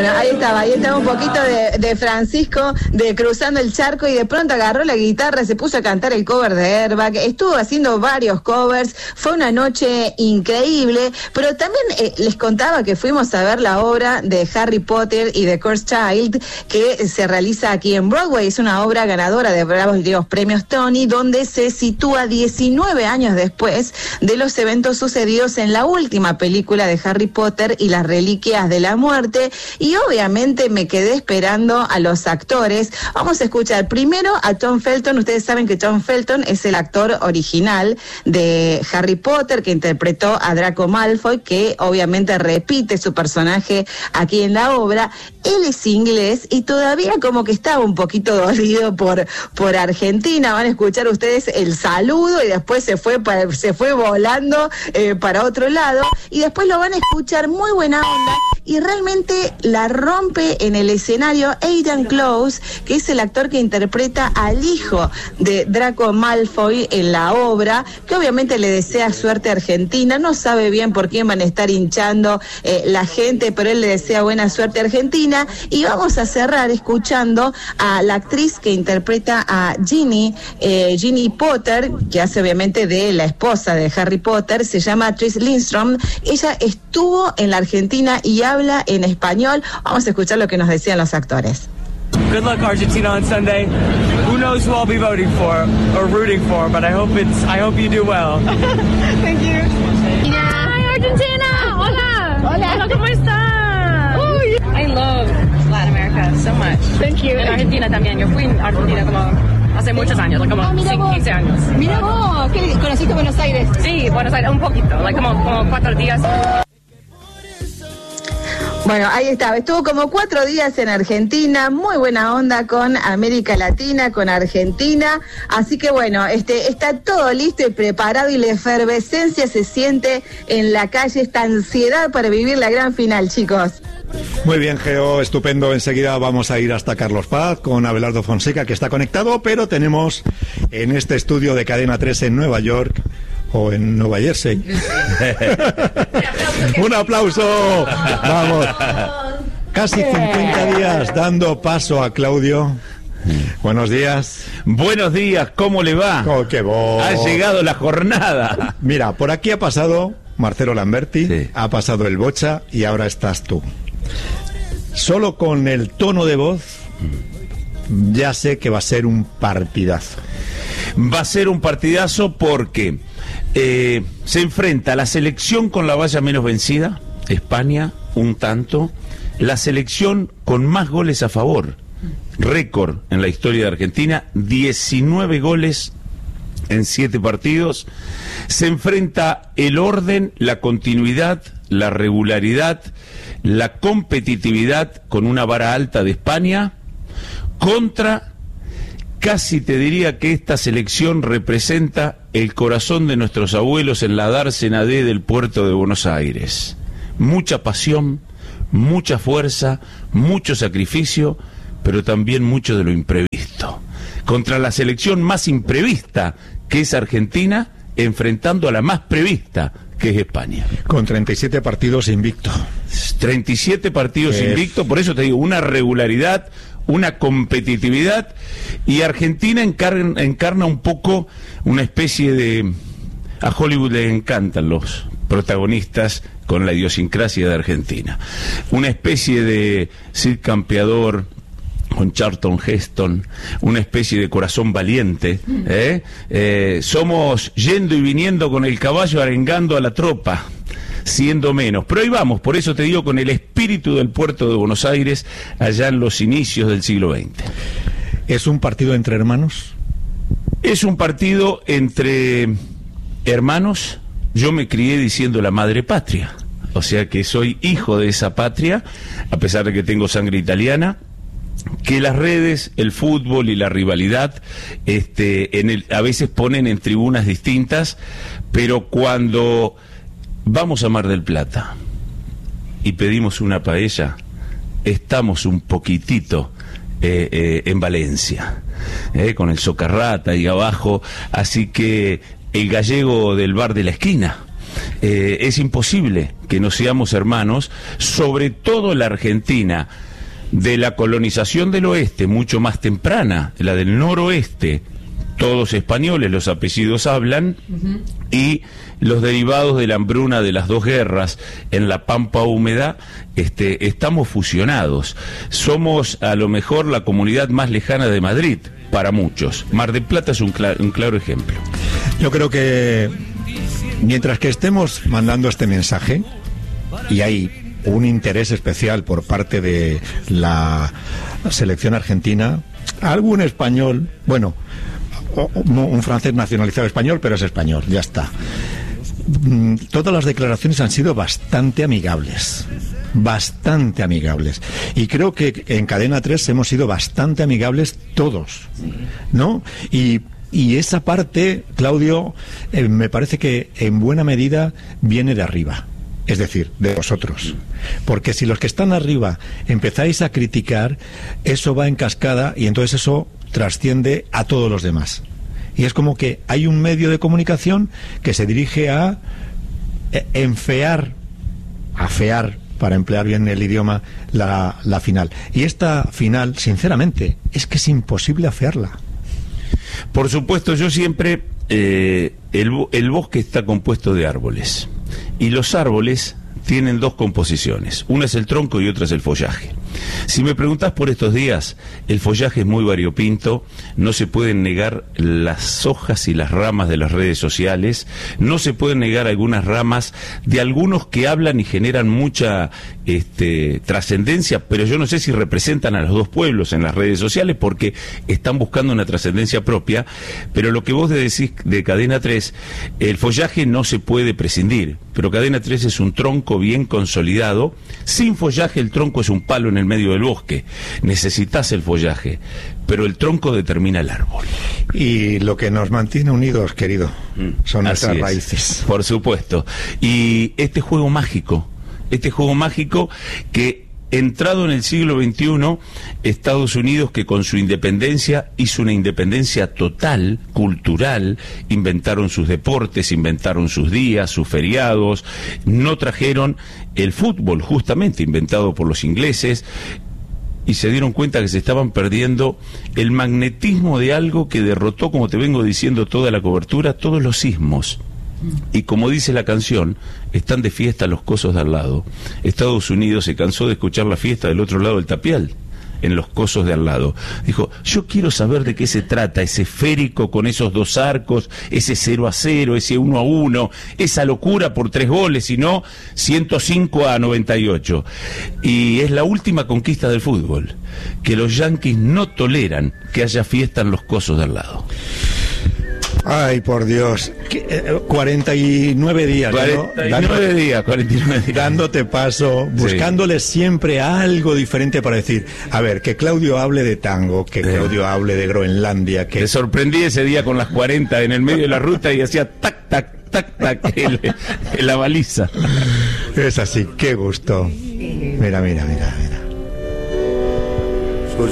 Bueno, ahí estaba un poquito de Francisco, de Cruzando el Charco, y de pronto agarró la guitarra, se puso a cantar el cover de Airbag, estuvo haciendo varios covers, fue una noche increíble, pero también les contaba que fuimos a ver la obra de Harry Potter y The Cursed Child, que se realiza aquí en Broadway. Es una obra ganadora de varios premios Tony, donde se sitúa 19 años después de los eventos sucedidos en la última película de Harry Potter y las Reliquias de la Muerte, y obviamente me quedé esperando a los actores. Vamos a escuchar primero a Tom Felton. Ustedes saben que Tom Felton es el actor original de Harry Potter, que interpretó a Draco Malfoy, que obviamente repite su personaje aquí en la obra. Él es inglés y todavía como que estaba un poquito dolido por Argentina. Van a escuchar ustedes el saludo y después se fue volando para otro lado, y después lo van a escuchar muy buena onda, y realmente la rompe en el escenario Aidan Close, que es el actor que interpreta al hijo de Draco Malfoy en la obra, que obviamente le desea suerte a Argentina. No sabe bien por quién van a estar hinchando la gente, pero él le desea buena suerte a Argentina. Y vamos a cerrar escuchando a la actriz que interpreta a Ginny Potter, que hace obviamente de la esposa de Harry Potter. Se llama Tris Lindstrom. Ella estuvo en la Argentina y habla en español. Vamos a escuchar lo que nos decían los actores. Good luck, Argentina, on Sunday. Who knows who I'll be voting for or rooting for, but I hope you do well. Thank you. Hi, Argentina. Hola. Hola. ¿Cómo estás? I love Latin America so much. Thank you. En Argentina también. Yo fui en Argentina como hace muchos años, como 15 años. Mira vos, ¿qué conociste Buenos Aires? Sí, Buenos Aires, un poquito, como 4 días. Bueno, ahí estaba, estuvo como 4 días en Argentina, muy buena onda con América Latina, con Argentina, así que bueno, está todo listo y preparado, y la efervescencia se siente en la calle, esta ansiedad para vivir la gran final, chicos. Muy bien, Geo, estupendo. Enseguida vamos a ir hasta Carlos Paz con Abelardo Fonseca, que está conectado, pero tenemos en este estudio de Cadena 3 en Nueva York, o en Nueva Jersey. ¡Un aplauso! Vamos. Casi 50 días dando paso a Claudio. Buenos días. Buenos días, ¿cómo le va? Oh, qué voz. Ha llegado la jornada. Mira, por aquí ha pasado Marcelo Lamberti, sí. Ha pasado el Bocha y ahora estás tú. Solo con el tono de voz ya sé que va a ser un partidazo. Va a ser un partidazo porque se enfrenta la selección con la valla menos vencida, España, un tanto, la selección con más goles a favor, récord en la historia de Argentina, 19 goles en 7 partidos. Se enfrenta el orden, la continuidad, la regularidad, la competitividad con una vara alta de España, contra, casi te diría que esta selección representa el corazón de nuestros abuelos en la dársena D del puerto de Buenos Aires. Mucha pasión, mucha fuerza, mucho sacrificio, pero también mucho de lo imprevisto. Contra la selección más imprevista, que es Argentina, enfrentando a la más prevista, que es España. Con 37 partidos invicto. 37 partidos invicto, por eso te digo, una regularidad, una competitividad, y Argentina encarna un poco una especie de... A Hollywood le encantan los protagonistas con la idiosincrasia de Argentina. Una especie de Cid Campeador con Charlton Heston, una especie de corazón valiente, somos yendo y viniendo con el caballo arengando a la tropa, siendo menos, pero ahí vamos, por eso te digo, con el espíritu del puerto de Buenos Aires allá en los inicios del siglo XX. ¿Es un partido entre hermanos? Es un partido entre hermanos. Yo me crié diciendo la madre patria, o sea que soy hijo de esa patria, a pesar de que tengo sangre italiana. Que las redes, el fútbol y la rivalidad a veces ponen en tribunas distintas, pero cuando vamos a Mar del Plata y pedimos una paella, estamos un poquitito en Valencia, con el socarrata ahí abajo, así que el gallego del bar de la esquina, es imposible que no seamos hermanos, sobre todo la Argentina, de la colonización del oeste, mucho más temprana, la del noroeste, todos españoles, los apellidos hablan, y los derivados de la hambruna de las dos guerras en la pampa húmeda, estamos fusionados. Somos a lo mejor la comunidad más lejana de Madrid, para muchos. Mar del Plata es un claro ejemplo. Yo creo que mientras que estemos mandando este mensaje, y hay un interés especial por parte de la selección argentina, algún español, bueno, un francés nacionalizado español, pero es español, ya está. Todas las declaraciones han sido bastante amigables, y creo que en Cadena 3 hemos sido bastante amigables todos, ¿no? Y esa parte, Claudio, me parece que en buena medida viene de arriba. Es decir, de vosotros. Porque si los que están arriba empezáis a criticar, eso va en cascada y entonces eso trasciende a todos los demás. Y es como que hay un medio de comunicación que se dirige a afear, para emplear bien el idioma, la final. Y esta final, sinceramente, es que es imposible afearla. Por supuesto, yo siempre... el bosque está compuesto de árboles. Y los árboles tienen dos composiciones. Una es el tronco y otra es el follaje. Si me preguntás por estos días, el follaje es muy variopinto, no se pueden negar las hojas y las ramas de las redes sociales, no se pueden negar algunas ramas de algunos que hablan y generan mucha trascendencia, pero yo no sé si representan a los dos pueblos en las redes sociales porque están buscando una trascendencia propia, pero lo que vos decís de Cadena 3, el follaje no se puede prescindir, pero Cadena 3 es un tronco bien consolidado. Sin follaje el tronco es un palo en el medio del bosque, necesitas el follaje, pero el tronco determina el árbol. Y lo que nos mantiene unidos, querido, son nuestras raíces. Por supuesto. Y este juego mágico que, entrado en el siglo XXI, Estados Unidos, que con su independencia hizo una independencia total, cultural, inventaron sus deportes, inventaron sus días, sus feriados, no trajeron el fútbol, justamente inventado por los ingleses, y se dieron cuenta que se estaban perdiendo el magnetismo de algo que derrotó, como te vengo diciendo toda la cobertura, todos los sismos. Y como dice la canción, están de fiesta los cosos de al lado. Estados Unidos se cansó de escuchar la fiesta del otro lado del tapial, en los cosos de al lado. Dijo, yo quiero saber de qué se trata ese esférico con esos dos arcos, ese 0-0, ese 1-1, esa locura por 3 goles, y no 105-98. Y es la última conquista del fútbol, que los Yankees no toleran que haya fiesta en los cosos de al lado. Ay, por Dios. 49 días, 49 días. Dándote paso, buscándole siempre algo diferente para decir, a ver, que Claudio hable de tango, que Claudio hable de Groenlandia. Que... Te sorprendí ese día con las 40 en el medio de la ruta y hacía tac, tac, tac, tac, en la baliza. Es así, qué gusto. Mira.